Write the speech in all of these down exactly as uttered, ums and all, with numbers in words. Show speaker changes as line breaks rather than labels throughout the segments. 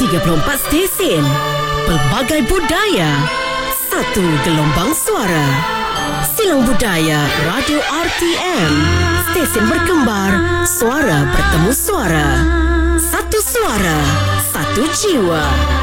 tiga puluh empat stesen, pelbagai budaya, satu gelombang suara. Silang Budaya Radio R T M, stesen berkembar, suara bertemu suara. Satu suara, satu jiwa.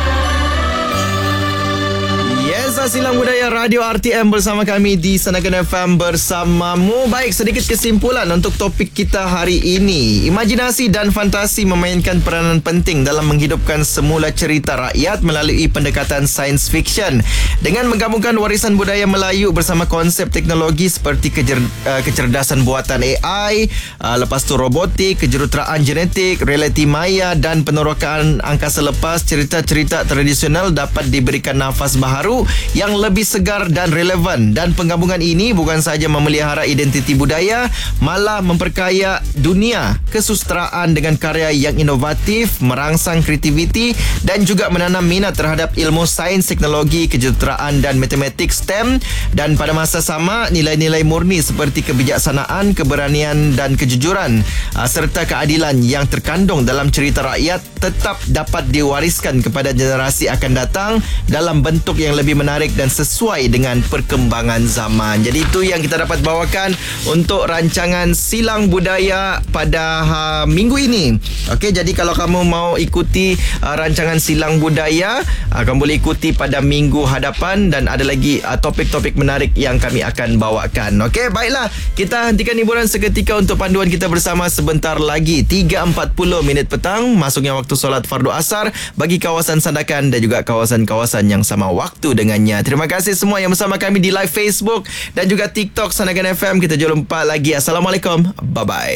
Yes, Silang Budaya Radio R T M bersama kami di Sanagan F M bersamamu. Baik, sedikit kesimpulan untuk topik kita hari ini. Imajinasi dan fantasi memainkan peranan penting dalam menghidupkan semula cerita rakyat melalui pendekatan science fiction. Dengan menggabungkan warisan budaya Melayu bersama konsep teknologi seperti kejer, uh, kecerdasan buatan A I, uh, lepas tu robotik, kejuruteraan genetik, realiti maya dan penerokaan angkasa lepas, cerita-cerita tradisional dapat diberikan nafas baharu yang lebih segar dan relevan. Dan penggabungan ini bukan sahaja memelihara identiti budaya, malah memperkaya dunia kesusastraan dengan karya yang inovatif, merangsang kreativiti dan juga menanam minat terhadap ilmu sains, teknologi, kejuruteraan dan matematik S T E M. Dan pada masa sama, nilai-nilai murni seperti kebijaksanaan, keberanian dan kejujuran serta keadilan yang terkandung dalam cerita rakyat tetap dapat diwariskan kepada generasi akan datang dalam bentuk yang lebih menarik dan sesuai dengan perkembangan zaman. Jadi itu yang kita dapat bawakan untuk rancangan Silang Budaya pada ha, minggu ini. Okey, jadi kalau kamu mau ikuti uh, rancangan Silang Budaya, uh, kamu boleh ikuti pada minggu hadapan dan ada lagi uh, topik-topik menarik yang kami akan bawakan. Okey, baiklah. Kita hentikan hiburan seketika untuk panduan kita bersama sebentar lagi. tiga empat puluh minit petang, masuknya waktu solat fardu asar bagi kawasan Sandakan dan juga kawasan-kawasan yang sama waktu dengannya. Terima kasih semua yang bersama kami di live Facebook dan juga TikTok Sanagan F M. Kita jumpa lagi. Assalamualaikum. Bye-bye.